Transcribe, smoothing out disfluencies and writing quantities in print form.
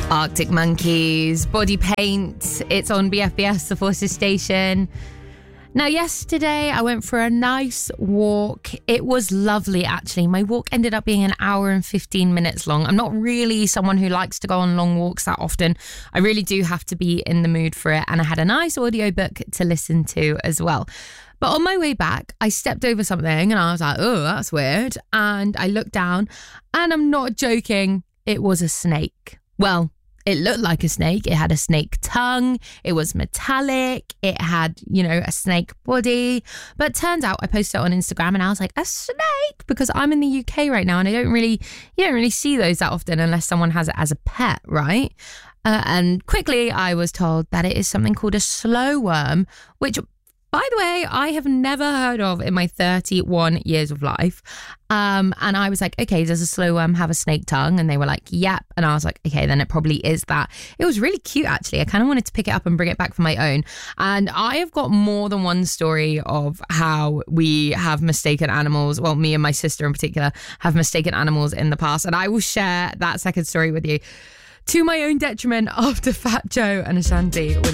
Arctic Monkeys, Body Paint. It's on BFBS, the Forces station. Now, yesterday I went for a nice walk. It was lovely, actually. My walk ended up being an hour and 15 minutes long. I'm not really someone who likes to go on long walks that often. I really do have to be in the mood for it. And I had a nice audiobook to listen to as well. But on my way back, I stepped over something and I was like, oh, that's weird. And I looked down and I'm not joking. It was a snake. Well, it looked like a snake. It had a snake tongue. It was metallic. It had, a snake body. But turns out I posted it on Instagram and I was like, a snake? Because I'm in the UK right now and you don't really see those that often unless someone has it as a pet, right? And quickly I was told that it is something called a slow worm, which, by the way, I have never heard of in my 31 years of life. And I was like, okay, does a slow worm have a snake tongue? And they were like, yep. And I was like, okay, then it probably is that. It was really cute, actually. I kind of wanted to pick it up and bring it back for my own. And I have got more than one story of how we have mistaken animals. Well, me and my sister in particular have mistaken animals in the past. And I will share that second story with you to my own detriment after Fat Joe and Ashanti with